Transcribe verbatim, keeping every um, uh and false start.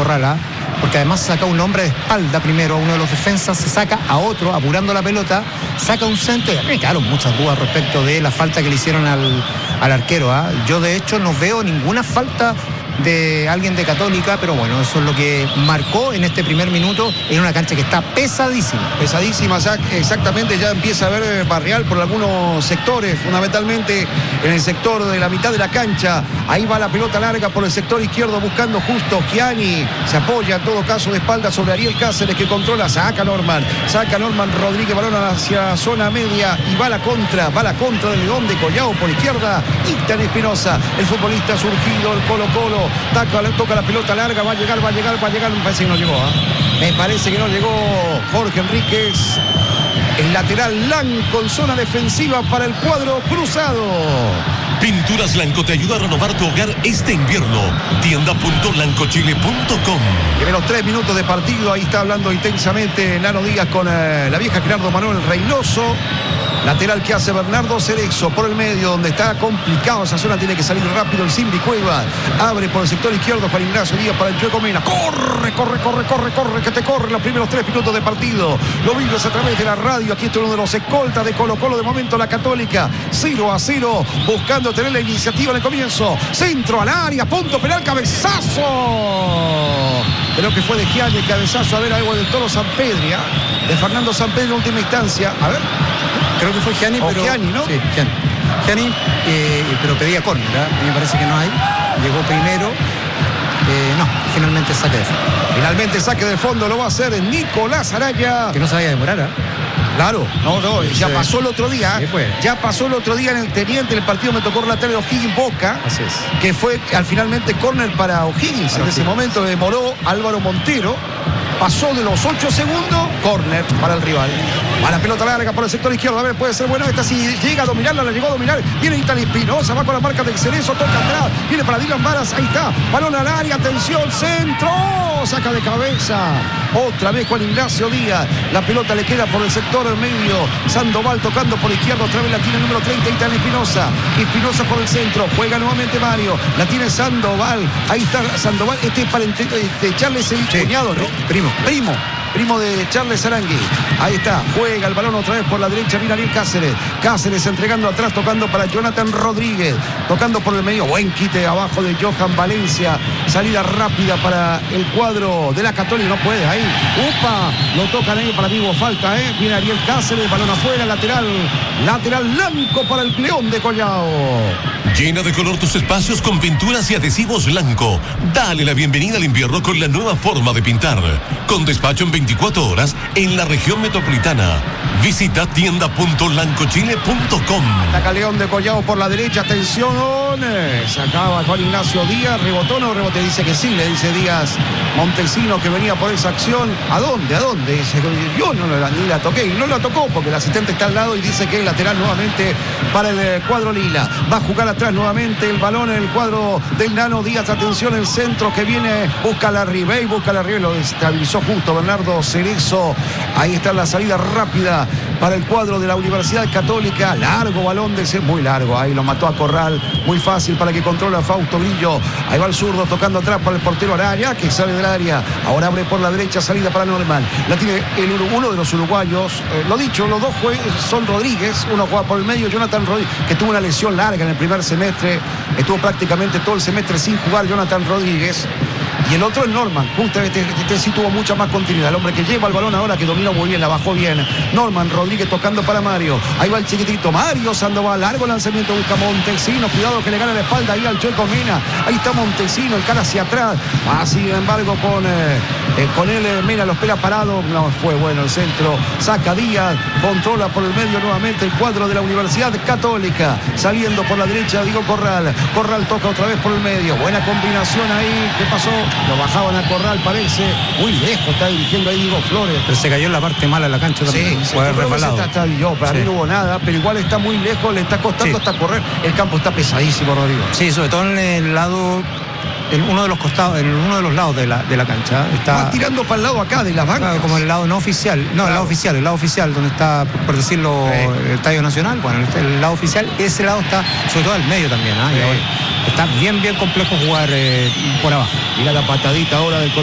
Corral, ¿eh? Porque además saca un hombre de espalda primero a uno de los defensas, se saca a otro apurando la pelota, saca un centro y a mí me quedaron muchas dudas respecto de la falta que le hicieron al, al arquero, ¿eh? Yo de hecho no veo ninguna falta de alguien de Católica, pero bueno, eso es lo que marcó en este primer minuto en una cancha que está pesadísima. Pesadísima, ya, exactamente, ya empieza a ver barrial por algunos sectores, fundamentalmente en el sector de la mitad de la cancha. Ahí va la pelota larga por el sector izquierdo buscando justo Gianni, se apoya en todo caso de espalda sobre Ariel Cáceres que controla, saca Norman, saca Norman Rodríguez, balón hacia zona media y va la contra, va la contra del León de Collao por izquierda, Ixtan Espinosa, el futbolista surgido, el Colo Colo. Toca, toca la pelota larga, va a llegar, va a llegar, va a llegar. Me parece que no llegó, ¿eh? Me parece que no llegó Jorge Enríquez. El lateral Lanco en zona defensiva para el cuadro cruzado. Pinturas Lanco te ayuda a renovar tu hogar este invierno. tienda punto lancochile punto com. En los tres minutos de partido, ahí está hablando intensamente Nano Díaz con eh, la vieja Gerardo Manuel Reynoso. Lateral que hace Bernardo Cerezo por el medio, donde está complicado esa zona, tiene que salir rápido el Simbi Cueva. Abre por el sector izquierdo Juan Ignacio Díaz para el Chueco Mena. Corre, corre, corre, corre, corre, que te corre los primeros tres minutos de partido. Lo vives a través de la radio. Aquí está uno de los escoltas de Colo Colo. De momento la Católica, cero a cero, buscando tener la iniciativa en el comienzo. Centro al área, punto penal, cabezazo. Creo que fue de Gianni el cabezazo. A ver, algo del Toro Sampedria, de Fernando Sampedri en última instancia. A ver. Creo que fue Gianni, pero... Gianni, ¿no? Sí, Gianni. Gianni, eh, pero pedía córner, ¿eh? A mí me parece que no hay. Llegó primero. Eh, no, finalmente saque de fondo. Finalmente saque de fondo lo va a hacer Nicolás Araya. Que no se vaya a demorar, ¿eh? Claro, no, no, ya pasó el otro día. Sí, pues. Ya pasó el otro día en el Teniente, en el partido me tocó relatar de O'Higgins Boca. Así es. Que fue al finalmente córner para O'Higgins. Para en ese momento demoró Álvaro Montero. Pasó de los ocho segundos, córner para el rival. A la pelota larga por el sector izquierdo. A ver, puede ser bueno. Esta si llega a dominarla, la llegó a dominar. Viene Ixtan Espinosa, va con la marca de Cerezo, toca atrás. Viene para Dylan Varas, ahí está. Balón al área, atención, centro. Saca de cabeza. Otra vez Juan Ignacio Díaz. La pelota le queda por el sector medio. Sandoval tocando por izquierda. Otra vez la tiene el número treinta, Ixtan Espinosa. Espinosa por el centro. Juega nuevamente Mario. La tiene Sandoval. Ahí está Sandoval. Este es para de Charles el sí, cuñado, ¿no? Primo. Primo. Primo de Charles Arangui. Ahí está, juega el balón otra vez por la derecha. Mira Ariel Cáceres. Cáceres entregando atrás, tocando para Jonathan Rodríguez. Tocando por el medio. Buen quite abajo de Johan Valencia. Salida rápida para el cuadro de la Católica. No puede ahí. Upa, lo tocan ahí para Vivo. Falta, ¿eh? Viene Ariel Cáceres. Balón afuera, lateral. Lateral blanco para el León de Collao. Llena de color tus espacios con pinturas y adhesivos Lanco. Dale la bienvenida al invierno con la nueva forma de pintar. Con despacho en veinticuatro horas en la región metropolitana. Visita tienda punto lancochile punto com. Ataca León de Collao por la derecha. Atención. Sacaba Juan Ignacio Díaz. Rebotó, no rebote. Dice que sí, le dice Díaz Montesino que venía por esa acción. ¿A dónde? ¿A dónde? Dice, yo no la, ni la toqué. Y no la tocó porque el asistente está al lado y dice que es lateral nuevamente para el cuadro lila. Va a jugar atrás nuevamente el balón en el cuadro del Nano Díaz. Atención, el centro que viene. Busca la Ribey, busca la Ribey. Lo estabilizó justo Bernardo Cerezo. Ahí está la salida rápida para el cuadro de la Universidad Católica. Largo balón de ese, muy largo. Ahí lo mató a Corral. Muy fácil para que controla Fausto Grillo. Ahí va el zurdo tocando atrás para el portero Araya, que sale del área. Ahora abre por la derecha, salida para Norman. La tiene el, uno de los uruguayos. Eh, lo dicho, los dos son Rodríguez. Uno juega por el medio, Jonathan Rodríguez, que tuvo una lesión larga en el primer semestre. Estuvo prácticamente todo el semestre sin jugar Jonathan Rodríguez. Y el otro es Norman, justamente este, este sí tuvo mucha más continuidad. El hombre que lleva el balón ahora, que domina muy bien, la bajó bien. Norman Rodríguez tocando para Mario. Ahí va el chiquitito Mario Sandoval. Largo lanzamiento, busca Montesino. Cuidado que le gana la espalda ahí al Chueco Mena. Ahí está Montesino, el cara hacia atrás. Ah, sin embargo, con, eh, eh, con él eh, Mena los pela parado. No fue bueno el centro. Saca Díaz, controla por el medio nuevamente el cuadro de la Universidad Católica. Saliendo por la derecha, digo Corral. Corral toca otra vez por el medio. Buena combinación ahí. ¿Qué pasó? Lo bajaban a Corral, parece. Muy lejos está dirigiendo ahí Diego Flores. Pero se cayó en la parte mala de la cancha también. Sí, puede haber resbalado. Está, está, yo, para sí. mí no hubo nada, pero igual está muy lejos, le está costando sí. hasta correr. El campo está pesadísimo, Rodrigo. Sí, sobre todo en el lado, en uno de los costados, en uno de los lados de la, de la cancha. Está Va tirando para el lado acá, de las bancas. Claro, como el lado no oficial. No, claro. el lado oficial, el lado oficial, donde está, por decirlo, sí. el Estadio Nacional. Bueno, el, el lado oficial, ese lado está, sobre todo al medio también. ¿eh? Sí. Está bien, bien complejo jugar eh, por abajo. Mira la patadita ahora del